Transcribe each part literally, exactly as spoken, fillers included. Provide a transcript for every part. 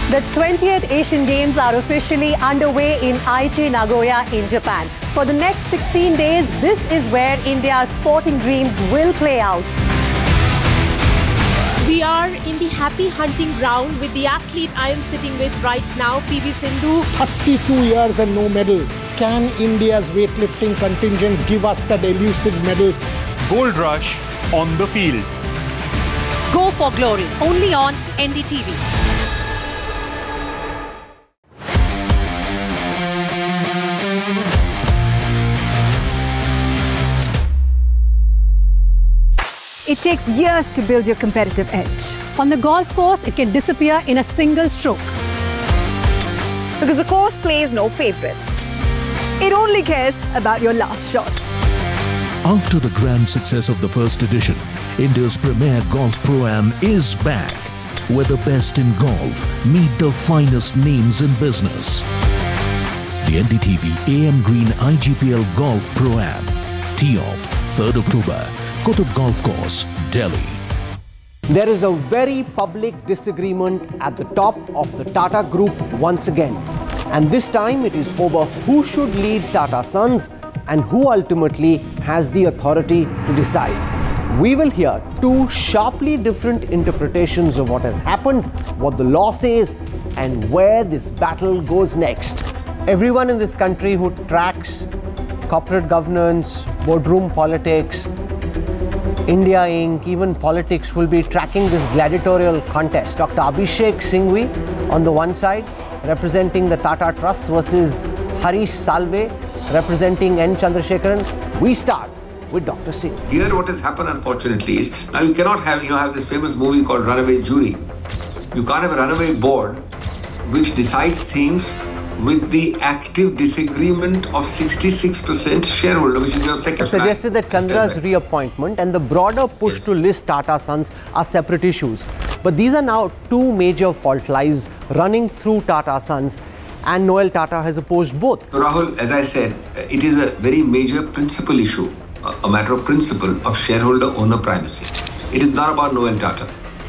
The twentieth Asian Games are officially underway in Aichi, Nagoya in Japan. For the next sixteen days, this is where India's sporting dreams will play out. We are in the happy hunting ground with the athlete I am sitting with right now, P V Sindhu. thirty-two years and no medal. Can India's weightlifting contingent give us that elusive medal? Gold rush on the field. Go for glory, only on N D T V. It takes years to build your competitive edge. On the golf course, it can disappear in a single stroke. Because the course plays no favorites. It only cares about your last shot. After the grand success of the first edition, India's premier Golf Pro-Am is back, where the best in golf meet the finest names in business. The N D T V A M Green I G P L Golf Pro-Am. Tee-off, third October, Kutub Golf Course, Delhi. There is a very public disagreement at the top of the Tata Group once again. And this time it is over who should lead Tata Sons and who ultimately has the authority to decide. We will hear two sharply different interpretations of what has happened, what the law says, and where this battle goes next. Everyone in this country who tracks corporate governance, boardroom politics, India Incorporated, even politics will be tracking this gladiatorial contest. Doctor Abhishek Singhvi on the one side, representing the Tata Trust versus Harish Salve, representing N. Chandrasekaran. We start with Doctor Singh. Here what has happened unfortunately is, now you cannot have, you know, have this famous movie called Runaway Jury. You can't have a runaway board which decides things with the active disagreement of sixty-six percent shareholder, which is your second. Suggested that Chandra's reappointment and the broader push yes. to list Tata Sons are separate issues. But these are now two major fault lines running through Tata Sons, and Noel Tata has opposed both. So Rahul, as I said, it is a very major principal issue, a matter of principle of shareholder-owner primacy. It is not about Noel Tata.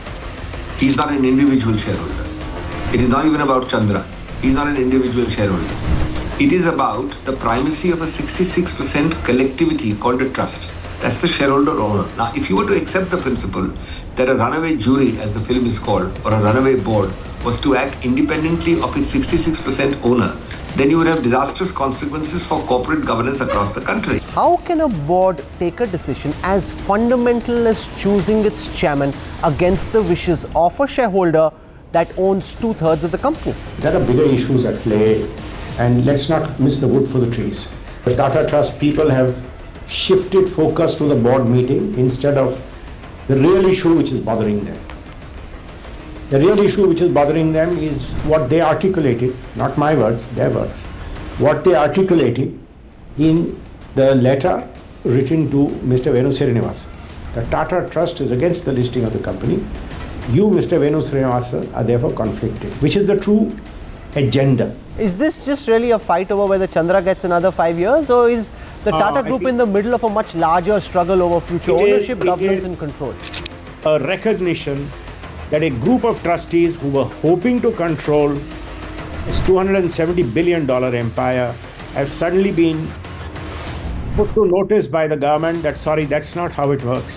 He's not an individual shareholder. It is not even about Chandra. He's not an individual shareholder. It is about the primacy of a sixty-six percent collectivity called a trust. That's the shareholder owner. Now, if you were to accept the principle that a runaway jury, as the film is called, or a runaway board, was to act independently of its sixty-six percent owner, then you would have disastrous consequences for corporate governance across the country. How can a board take a decision as fundamental as choosing its chairman against the wishes of a shareholder that owns two-thirds of the company? There are bigger issues at play, and let's not miss the wood for the trees. The Tata Trust people have shifted focus to the board meeting instead of the real issue which is bothering them. The real issue which is bothering them is what they articulated, not my words, their words, what they articulated in the letter written to Mister Venu Srinivasan. The Tata Trust is against the listing of the company. You, Mister Venu Srinivasan, are therefore conflicted, which is the true agenda. Is this just really a fight over whether Chandra gets another five years, or is the Tata uh, Group in the middle of a much larger struggle over future ownership, is, governance and control? A recognition that a group of trustees who were hoping to control this two hundred seventy billion dollar empire have suddenly been put to notice by the government that, sorry, that's not how it works.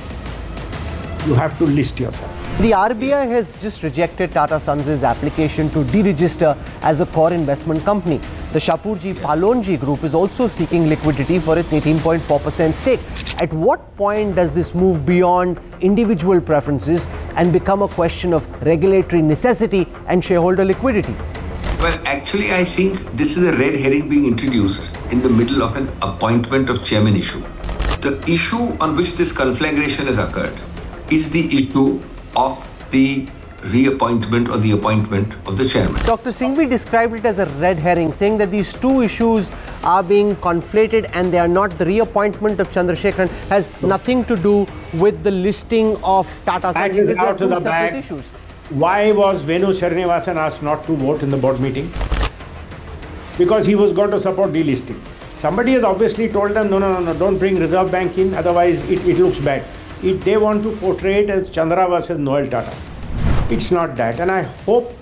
You have to list yourself. The R B I has just rejected Tata Sons' application to deregister as a core investment company. The Shapoorji Pallonji Group is also seeking liquidity for its eighteen point four percent stake. At what point does this move beyond individual preferences and become a question of regulatory necessity and shareholder liquidity? Well, actually, I think this is a red herring being introduced in the middle of an appointment of chairman issue. The issue on which this conflagration has occurred is the issue of the reappointment or the appointment of the chairman. Doctor Singhvi described it as a red herring, saying that these two issues are being conflated and they are not. The reappointment of Chandrasekaran has nothing to do with the listing of Tata Sons. These are two separate issues. Why was Venu Srinivasan asked not to vote in the board meeting? Because he was going to support delisting. Somebody has obviously told them, no, no, no, no, don't bring Reserve Bank in, otherwise it, it looks bad. It, they want to portray it as Chandra versus Noel Tata. It's not that. And I hope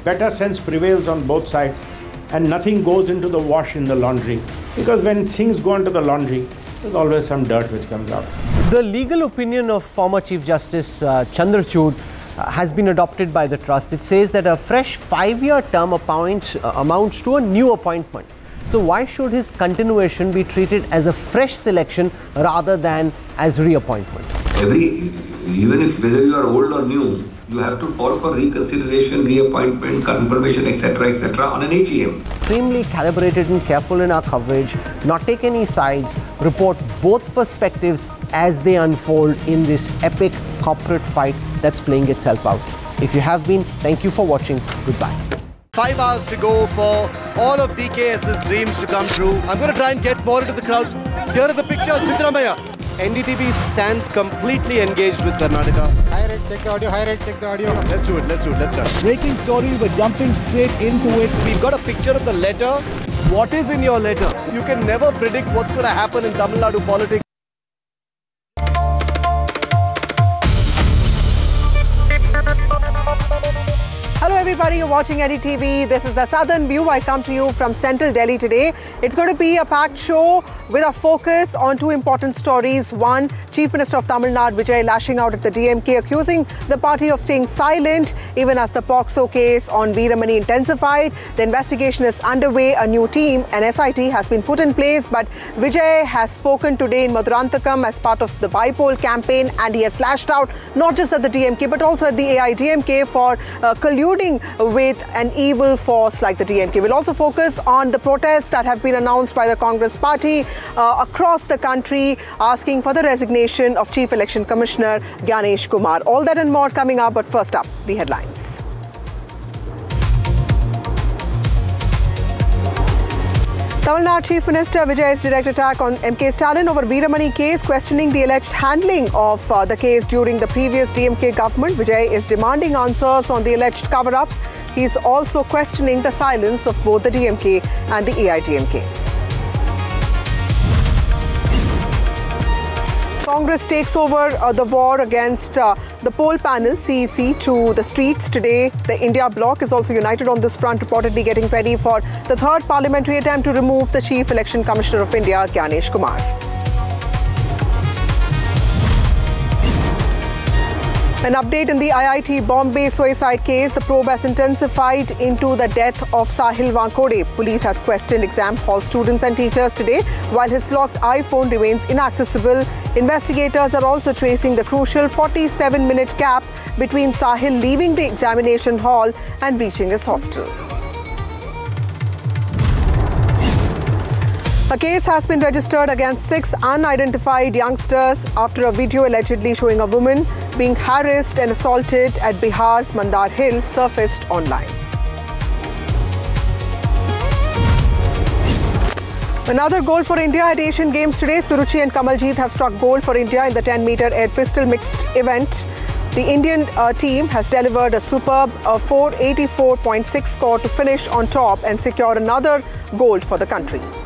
better sense prevails on both sides and nothing goes into the wash in the laundry. Because when things go into the laundry, there's always some dirt which comes out. The legal opinion of former Chief Justice uh, Chandrachud uh, has been adopted by the trust. It says that a fresh five-year term appoints, uh, amounts to a new appointment. So why should his continuation be treated as a fresh selection rather than as reappointment? Every, even if whether you are old or new, you have to call for reconsideration, reappointment, confirmation, et cetera, et cetera on an A G M. Extremely calibrated and careful in our coverage, not take any sides, report both perspectives as they unfold in this epic corporate fight that's playing itself out. If you have been, thank you for watching. Goodbye. Five hours to go for all of D K S's dreams to come true. I'm going to try and get more into the crowds. Here are the pictures, Siddaramaiah. N D T V stands completely engaged with Karnataka. High rate, check the audio, high rate, check the audio. Let's do it, let's do it, let's start. Breaking story, we're jumping straight into it. We've got a picture of the letter. What is in your letter? You can never predict what's going to happen in Tamil Nadu politics. Hello everybody, you're watching N D T V. This is the Southern View. I come to you from Central Delhi today. It's going to be a packed show with a focus on two important stories. One, Chief Minister of Tamil Nadu, Vijay, lashing out at the D M K, accusing the party of staying silent even as the POCSO case on Veeramani intensified. The investigation is underway. A new team, an S I T, has been put in place. But Vijay has spoken today in Maduranthakam as part of the Bipole campaign, and he has lashed out not just at the D M K but also at the A I A D M K for uh, colluding with an evil force like the D M K. We'll also focus on the protests that have been announced by the Congress party uh, across the country, asking for the resignation of Chief Election Commissioner Gyanesh Kumar. All that and more coming up, but first up, the headlines. Tamil Nadu Chief Minister Vijay's direct attack on M K Stalin over Veeramani case, questioning the alleged handling of uh, the case during the previous D M K government. Vijay is demanding answers on the alleged cover-up. He is also questioning the silence of both the D M K and the A I A D M K. Congress takes over uh, the war against uh, the poll panel, C E C, to the streets today. The India bloc is also united on this front, reportedly getting ready for the third parliamentary attempt to remove the Chief Election Commissioner of India, Gyanesh Kumar. An update in the I I T Bombay suicide case. The probe has intensified into the death of Sahil Wankode. Police has questioned exam hall students and teachers today, while his locked iPhone remains inaccessible. Investigators are also tracing the crucial forty-seven minute gap between Sahil leaving the examination hall and reaching his hostel. A case has been registered against six unidentified youngsters after a video allegedly showing a woman being harassed and assaulted at Bihar's Mandar Hill surfaced online. Another goal for India at Asian Games today. Suruchi and Kamaljeet have struck gold for India in the ten meter air pistol mixed event. The Indian uh, team has delivered a superb uh, four eighty-four point six score to finish on top and secure another gold for the country.